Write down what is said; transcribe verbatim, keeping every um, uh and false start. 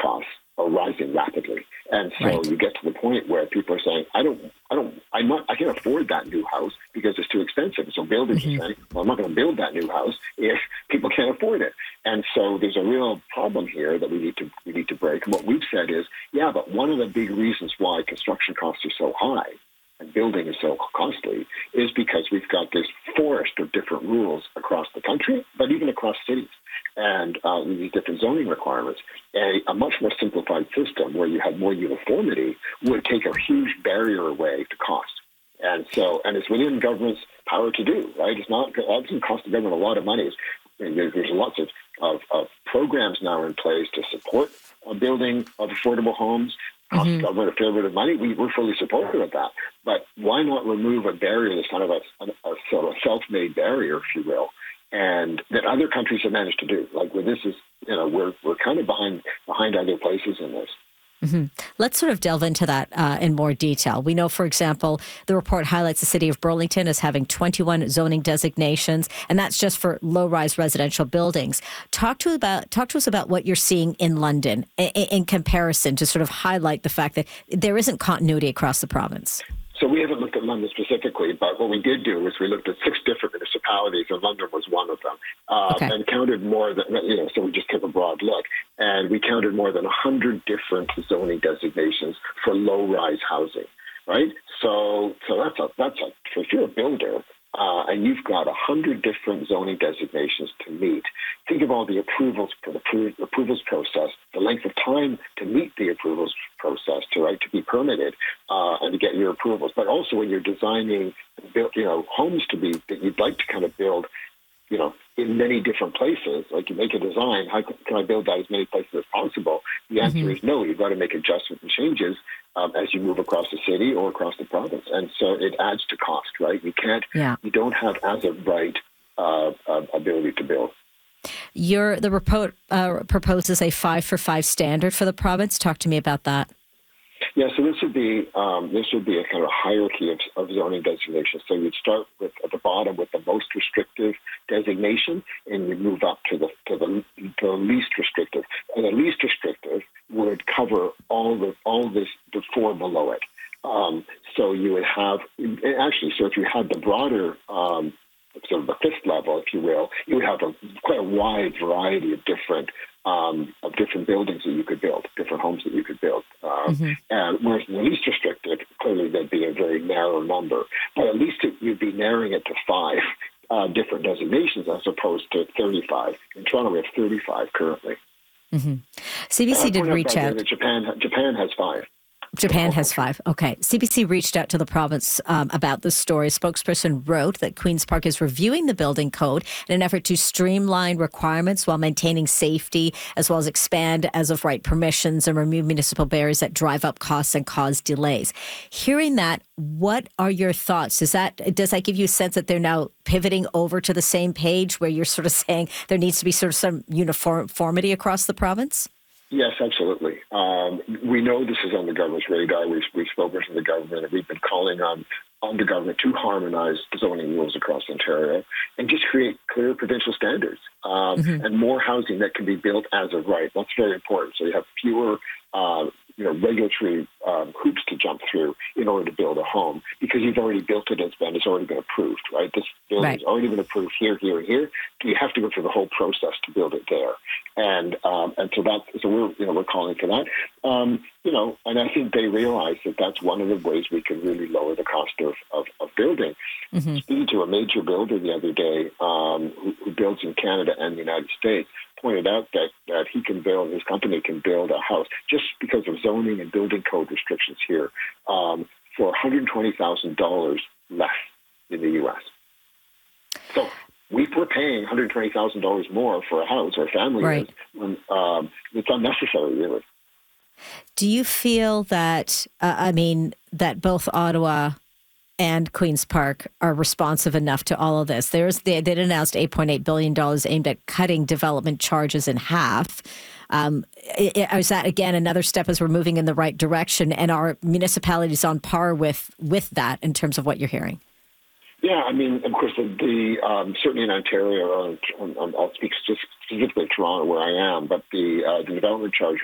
costs are rising rapidly. And so Right. you get to the point where people are saying, I don't, I don't, I'm not, I can't afford that new house because it's too expensive. So builders Mm-hmm. are saying, well, I'm not going to build that new house if people can't afford it. And so there's a real problem here that we need to, we need to break. And what we've said is, yeah, but one of the big reasons why construction costs are so high and building is so costly is because we've got this forest of different rules across the country, but even across cities, and uh, these different zoning requirements. A, a much more simplified system where you had more uniformity would take a huge barrier away to cost. And so, and it's within government's power to do, right? It's not, that doesn't cost the government a lot of money. It's, I mean, there's, there's lots of, of, of programs now in place to support uh, building of affordable homes. Cost the government a fair bit of money. We, we're fully supportive of that. But why not remove a barrier that's kind of a, a, a sort of self-made barrier, if you will, and that other countries have managed to do? Like, well, this is, you know, we're we're kind of behind behind other places in this. Mm-hmm. Let's sort of delve into that uh, in more detail. We know, for example, the report highlights the city of Burlington as having twenty-one zoning designations, and that's just for low-rise residential buildings. Talk to about talk to us about what you're seeing in London in, in comparison, to sort of highlight the fact that there isn't continuity across the province. So we haven't looked at London specifically, but what we did do is we looked at six different municipalities, and London was one of them, uh, Okay. and counted more than, you know, so we just took a broad look, and we counted more than one hundred different zoning designations for low-rise housing, right? So so that's a, that's a, if you're a builder, uh, and you've got one hundred different zoning designations to meet, think of all the approvals, the appro- approvals process, the length of time to meet the approvals process, to right to be permitted uh, and to get your approvals. But also when you're designing, build, you know, homes to be that you'd like to kind of build, you know, in many different places. Like, you make a design, how can, can I build that as many places as possible? The answer Mm-hmm. is no. You've got to make adjustments and changes um, as you move across the city or across the province, and so it adds to cost. Right? You can't. Yeah. You don't have as of right uh, uh, ability to build. Your the report uh, proposes a five for five standard for the province. Talk to me about that. Yeah, so this would be um, this would be a kind of hierarchy of, of zoning designations. So you'd start with at the bottom with the most restrictive designation, and you move up to the to the, the least restrictive. And the least restrictive would cover all the all this the four below it. Um, so you would have actually. So if you had the broader um, sort of the fifth level, if you will, you would have a quite a wide variety of different um, of different buildings that you could build, different homes that you could build. Um, Mm-hmm. And whereas the least restricted, clearly there'd be a very narrow number, but at least it, you'd be narrowing it to five uh, different designations as opposed to thirty-five. In Toronto, we have thirty-five currently. Mm-hmm. C B C Uh, did point reach by the way out. that Japan, Japan has five. Japan has five. Okay. C B C reached out to the province um, about this story. A spokesperson wrote that Queen's Park is reviewing the building code in an effort to streamline requirements while maintaining safety, as well as expand as of right permissions and remove municipal barriers that drive up costs and cause delays. Hearing that, what are your thoughts? Does that does that give you a sense that they're now pivoting over to the same page, where you're sort of saying there needs to be sort of some uniformity across the province? Yes, absolutely. Um, we know this is on the government's radar. We've, we've spoken to the government, and we've been calling on, on the government to harmonize zoning rules across Ontario and just create clear provincial standards um, Mm-hmm. and more housing that can be built as of right. That's very important. So you have fewer uh, you know, regulatory um, hoops to jump through in order to build a home, because you've already built it, it's been, it's already been approved, right? This building's Right. already been approved here, here, and here. You have to go through the whole process to build it there. And um, and so that so we're you know we're calling for that. Um, you know, and I think they realize that that's one of the ways we can really lower the cost of of, of building. Mm-hmm. Speaking to a major builder the other day um, who, who builds in Canada and the United States, pointed out that that he can build, his company can build a house just because of zoning and building code restrictions here um, for one hundred twenty thousand dollars less in the U S. So we were paying one hundred twenty thousand dollars more for a house, or a family Right. is, when um, it's unnecessary, really. Do you feel that, uh, I mean, that both Ottawa and Queen's Park are responsive enough to all of this? There's they did announced eight point eight billion dollars aimed at cutting development charges in half. Um, i- is that, again, another step as we're moving in the right direction? And are municipalities on par with, with that in terms of what you're hearing? Yeah, I mean, of course, the, the um, certainly in Ontario, uh, um, I'll speak just specifically Toronto, where I am, but the uh, the development charge